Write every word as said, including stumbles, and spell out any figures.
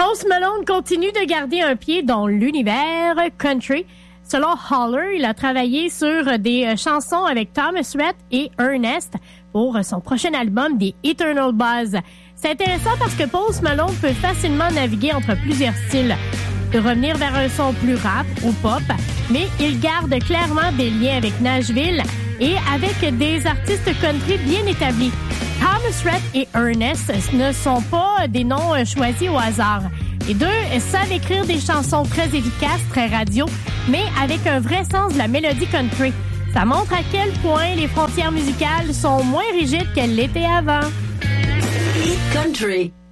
Post Malone continue de garder un pied dans l'univers country. Selon Holler, il a travaillé sur des chansons avec Thomas Rhett et Ernest pour son prochain album, The Eternal Buzz. C'est intéressant parce que Post Malone peut facilement naviguer entre plusieurs styles, de revenir vers un son plus rap ou pop, mais il garde clairement des liens avec Nashville et avec des artistes country bien établis. Thomas Rhett et Ernest ne sont pas des noms choisis au hasard. Les deux savent écrire des chansons très efficaces, très radio, mais avec un vrai sens de la mélodie country. Ça montre à quel point les frontières musicales sont moins rigides qu'elles l'étaient avant. Hit Country.